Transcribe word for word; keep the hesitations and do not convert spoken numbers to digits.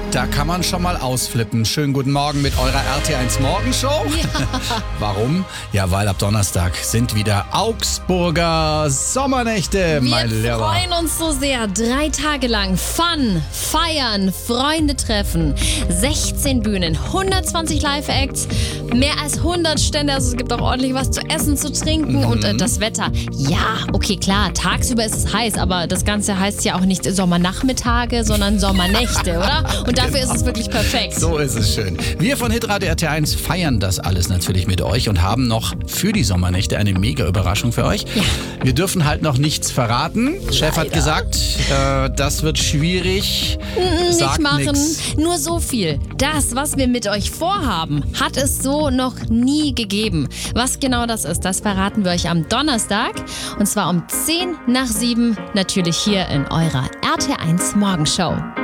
Da kann man schon mal ausflippen. Schönen guten Morgen mit eurer R T eins Morgenshow. Ja. Warum? Ja, weil ab Donnerstag sind wieder Augsburger Sommernächte, meine Wir Lehrer. freuen uns so sehr. Drei Tage lang Fun, Feiern, Freunde treffen, sechzehn Bühnen, hundertzwanzig Live-Acts, mehr als hundert Stände. Also es gibt auch ordentlich was zu essen, zu trinken. Mhm. Und äh, das Wetter. Ja, okay, klar, tagsüber ist es heiß, aber das Ganze heißt ja auch nicht Sommernachmittage, sondern Sommernächte, oder? Und dafür Genau. ist es wirklich perfekt. So ist es schön. Wir von Hitradio R T eins feiern das alles natürlich mit euch und haben noch für die Sommernächte eine mega Überraschung für euch. Ja. Wir dürfen halt noch nichts verraten. Chef hat Leider. gesagt, äh, das wird schwierig. Nicht Sagt machen. nix. Nur so viel. Das, was wir mit euch vorhaben, hat es so noch nie gegeben. Was genau das ist, das verraten wir euch am Donnerstag. Und zwar um zehn nach sieben, natürlich hier in eurer R T eins Morgenshow.